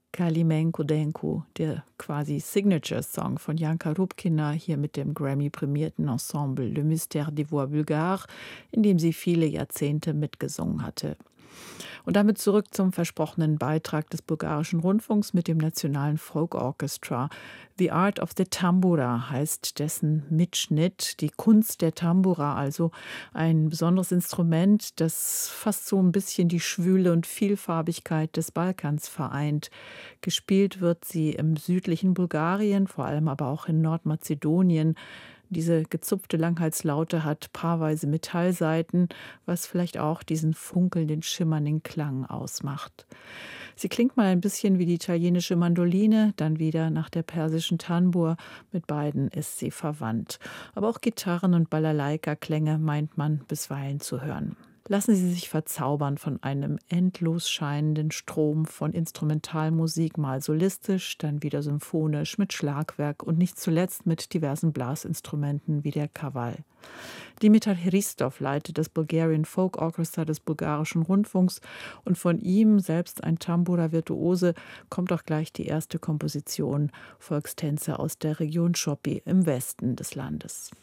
Kalimenko Denko, der quasi Signature-Song von Janka Rupkina, hier mit dem Grammy-prämierten Ensemble Le Mystère des Voix Bulgares, in dem sie viele Jahrzehnte mitgesungen hatte. Und damit zurück zum versprochenen Beitrag des bulgarischen Rundfunks mit dem Nationalen Folk Orchestra. The Art of the Tambura heißt dessen Mitschnitt, die Kunst der Tambura, also ein besonderes Instrument, das fast so ein bisschen die Schwüle und Vielfarbigkeit des Balkans vereint. Gespielt wird sie im südlichen Bulgarien, vor allem aber auch in Nordmazedonien. Diese gezupfte Langhalslaute hat paarweise Metallsaiten, was vielleicht auch diesen funkelnden, schimmernden Klang ausmacht. Sie klingt mal ein bisschen wie die italienische Mandoline, dann wieder nach der persischen Tanbur. Mit beiden ist sie verwandt. Aber auch Gitarren- und Balalaika-Klänge meint man bisweilen zu hören. Lassen Sie sich verzaubern von einem endlos scheinenden Strom von Instrumentalmusik, mal solistisch, dann wieder symphonisch mit Schlagwerk und nicht zuletzt mit diversen Blasinstrumenten wie der Kaval. Dimitar Hristov leitet das Bulgarian Folk Orchestra des bulgarischen Rundfunks und von ihm, selbst ein Tambura-Virtuose, kommt auch gleich die erste Komposition, Volkstänze aus der Region Schopi im Westen des Landes.